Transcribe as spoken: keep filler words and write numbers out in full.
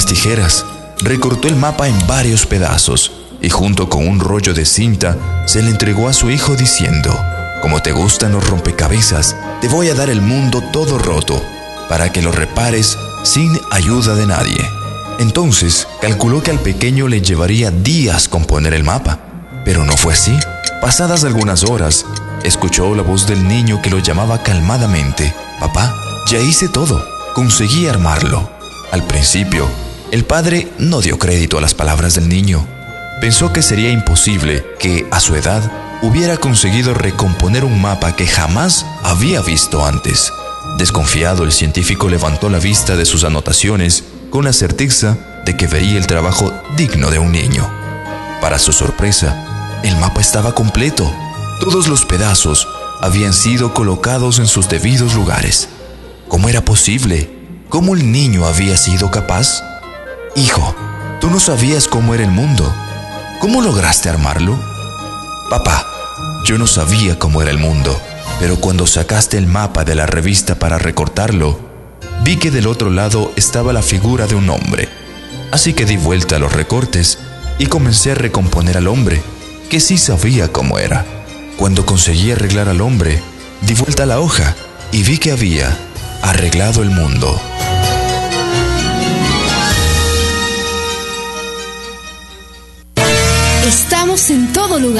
unas tijeras, recortó el mapa en varios pedazos y junto con un rollo de cinta se le entregó a su hijo diciendo: como te gustan los rompecabezas, te voy a dar el mundo todo roto para que lo repares sin ayuda de nadie. Entonces calculó que al pequeño le llevaría días componer el mapa, pero no fue así. Pasadas algunas horas, escuchó la voz del niño que lo llamaba calmadamente: papá, ya hice todo, conseguí armarlo. Al principio, el padre no dio crédito a las palabras del niño. Pensó que sería imposible que, a su edad, hubiera conseguido recomponer un mapa que jamás había visto antes. Desconfiado, el científico levantó la vista de sus anotaciones con la certeza de que veía el trabajo digno de un niño. Para su sorpresa, el mapa estaba completo. Todos los pedazos habían sido colocados en sus debidos lugares. ¿Cómo era posible? ¿Cómo el niño había sido capaz? Hijo, tú no sabías cómo era el mundo. ¿Cómo lograste armarlo? Papá, yo no sabía cómo era el mundo, pero cuando sacaste el mapa de la revista para recortarlo, vi que del otro lado estaba la figura de un hombre. Así que di vuelta a los recortes y comencé a recomponer al hombre, que sí sabía cómo era. Cuando conseguí arreglar al hombre, di vuelta a la hoja y vi que había arreglado el mundo. Estamos en todo lugar.